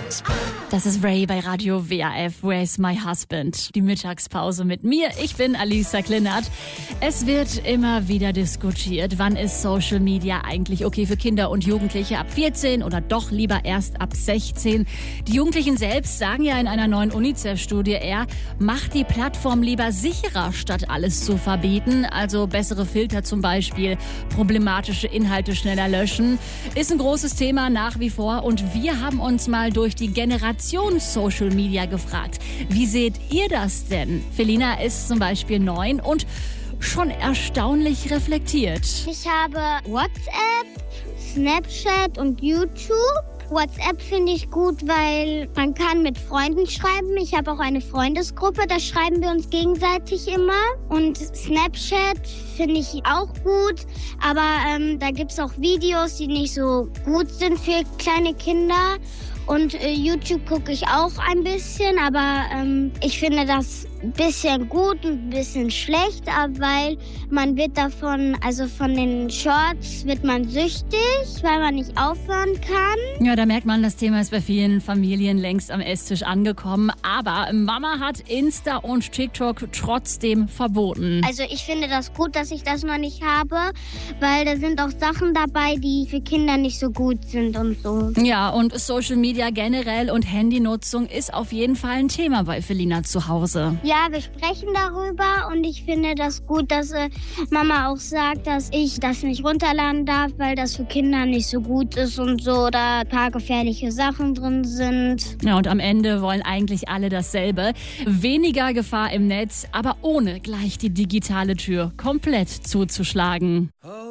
Das ist Ray bei Radio WAF, Where's My Husband? Die Mittagspause mit mir. Ich bin Alisa Klinert. Es wird immer wieder diskutiert, wann ist Social Media eigentlich okay für Kinder und Jugendliche ab 14 oder doch lieber erst ab 16. Die Jugendlichen selbst sagen ja in einer neuen UNICEF-Studie eher, macht die Plattform lieber sicherer, statt alles zu verbieten. Also bessere Filter zum Beispiel, problematische Inhalte schneller löschen. Ist ein großes Thema nach wie vor und wir haben uns mal durch die Generation Social Media gefragt. Wie seht ihr das denn? Felina ist zum Beispiel 9 und schon erstaunlich reflektiert. Ich habe WhatsApp, Snapchat und YouTube. WhatsApp finde ich gut, weil man kann mit Freunden schreiben. Ich habe auch eine Freundesgruppe, da schreiben wir uns gegenseitig immer. Und Snapchat finde ich auch gut, aber da gibt es auch Videos, die nicht so gut sind für kleine Kinder. Und YouTube gucke ich auch ein bisschen, aber ich finde das ein bisschen gut und ein bisschen schlecht, weil man wird davon, also von den Shorts wird man süchtig, weil man nicht aufhören kann. Ja, da merkt man, das Thema ist bei vielen Familien längst am Esstisch angekommen. Aber Mama hat Insta und TikTok trotzdem verboten. Also ich finde das gut, dass ich das noch nicht habe, weil da sind auch Sachen dabei, die für Kinder nicht so gut sind und so. Ja, und Social Media generell und Handynutzung ist auf jeden Fall ein Thema bei Felina zu Hause. Ja, wir sprechen darüber und ich finde das gut, dass Mama auch sagt, dass ich das nicht runterladen darf, weil das für Kinder nicht so gut ist und so, oder ein paar gefährliche Sachen drin sind. Ja, und am Ende wollen eigentlich alle dasselbe. Weniger Gefahr im Netz, aber ohne gleich die digitale Tür komplett zuzuschlagen.